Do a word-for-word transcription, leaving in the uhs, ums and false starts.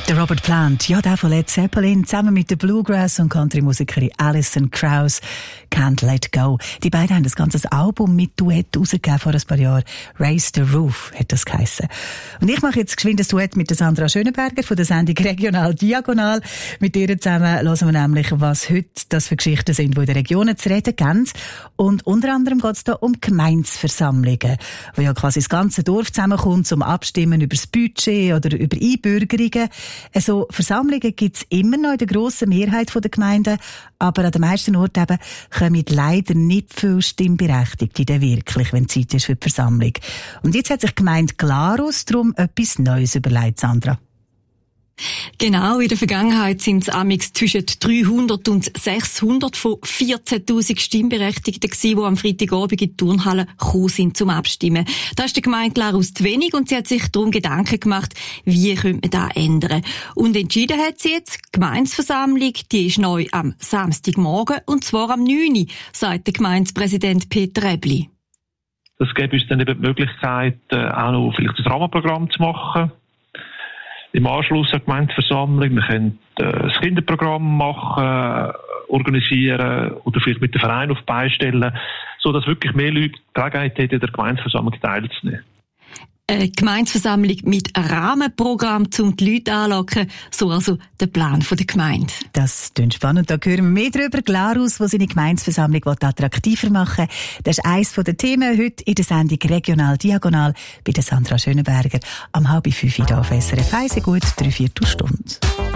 Der Robert Plant, ja, der von Led Zeppelin, zusammen mit der Bluegrass- und Country-Musikerin Alison Krauss, Can't Let Go. Die beiden haben das ganze Album mit Duett rausgegeben vor ein paar Jahren. Raise the Roof hat das geheissen. Und ich mache jetzt geschwind ein Duett mit der Sandra Schönenberger von der Sendung Regional Diagonal. Mit ihr zusammen hören wir nämlich, was heute das für Geschichten sind, die in den Regionen zu reden geben. Und unter anderem geht es da um Gemeindeversammlungen, wo ja quasi das ganze Dorf zusammenkommt, zum Abstimmen über das Budget oder über Einbürgerungen. Also Versammlungen gibt es immer noch in der grossen Mehrheit der Gemeinden, aber an den meisten Orten eben kommen leider nicht viele Stimmberechtigte dann wirklich, wenn Zeit ist für die Versammlung. Und jetzt hat sich die Gemeinde Glarus darum etwas Neues überlegt, Sandra. Genau, in der Vergangenheit sind es amix zwischen dreihundert und sechshundert von vierzehntausend Stimmberechtigten gewesen, die am Freitagabend in die Turnhalle gekommen sind zum Abstimmen. Da ist der Gemeinde Glarus zu wenig und sie hat sich darum Gedanken gemacht, wie könnte man das ändern. Und entschieden hat sie jetzt, die Gemeindeversammlung, die ist neu am Samstagmorgen und zwar am neun Uhr, sagt der Gemeindepräsident Peter Ebli. Das gäbe uns dann eben die Möglichkeit, auch noch vielleicht ein Rahmenprogramm zu machen. Im Anschluss an die Gemeindeversammlung. Wir können äh, das Kinderprogramm machen, organisieren oder vielleicht mit dem Verein auf die Beine stellen, sodass wirklich mehr Leute die Gelegenheit hätten, in der Gemeindeversammlung teilzunehmen. Eine Gemeindeversammlung mit Rahmenprogramm, um die Leute anzulocken. So also der Plan der Gemeinde. Das klingt spannend. Da hören wir mehr darüber. Glarus, wo seine Gemeindeversammlung attraktiver machen will. Das ist eines der Themen heute in der Sendung Regional Diagonal bei der Sandra Schönenberger am halb fünf hier auf S R F eins. Gut, drei Viertelstunde.